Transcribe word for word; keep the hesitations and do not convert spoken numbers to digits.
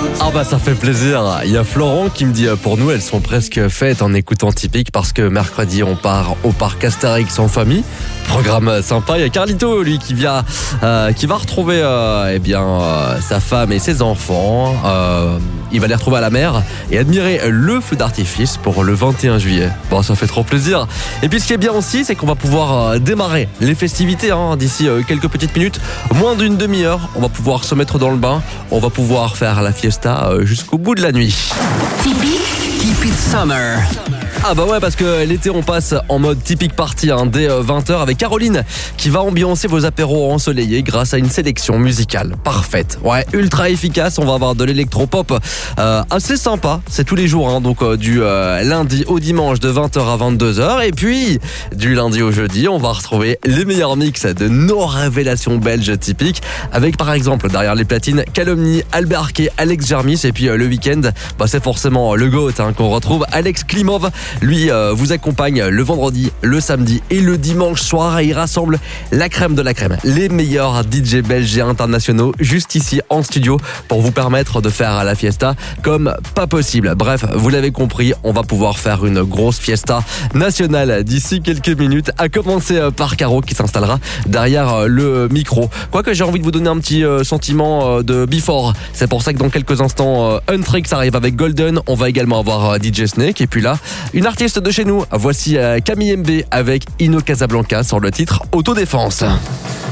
Ah bah ça fait plaisir. Il y a Florent qui me dit pour nous elles sont presque faites en écoutant Typique parce que mercredi on part au parc Astérix en famille. Programme sympa. Il y a Carlito lui qui vient, euh, qui va retrouver euh, eh bien euh, sa femme et ses enfants. Euh, il va les retrouver à la mer et admirer le feu d'artifice pour le vingt et un juillet. Bon, ça fait trop plaisir. Et puis ce qui est bien aussi, c'est qu'on va pouvoir euh, démarrer les festivités hein, d'ici euh, quelques petites minutes, moins d'une demi-heure. On va pouvoir se mettre dans le bain. On va pouvoir faire la fiesta euh, jusqu'au bout de la nuit. Typique, keep it summer. Ah bah ouais, parce que l'été on passe en mode typique party hein, dès vingt heures avec Caroline qui va ambiancer vos apéros ensoleillés grâce à une sélection musicale parfaite. Ouais, ultra efficace, on va avoir de l'électropop euh, assez sympa, c'est tous les jours hein, donc euh, du euh, lundi au dimanche de vingt heures à vingt-deux heures et puis du lundi au jeudi on va retrouver les meilleurs mix de nos révélations belges typiques avec par exemple derrière les platines Calomnie, Albert Kay, Alex Jarmis et puis euh, le week-end bah, c'est forcément le GOAT hein, qu'on retrouve, Alex Klimov. Lui euh, vous accompagne le vendredi, le samedi et le dimanche soir et il rassemble la crème de la crème. Les meilleurs D J belges et internationaux juste ici en studio pour vous permettre de faire la fiesta comme pas possible. Bref, vous l'avez compris, on va pouvoir faire une grosse fiesta nationale d'ici quelques minutes, à commencer par Caro qui s'installera derrière le micro. Quoique j'ai envie de vous donner un petit euh, sentiment euh, de Before. C'est pour ça que dans quelques instants, euh, Untrix arrive avec Golden. On va également avoir euh, D J Snake et puis là, une artiste de chez nous. Voici euh, Camille M B avec Ino Casablanca sur le titre Autodéfense.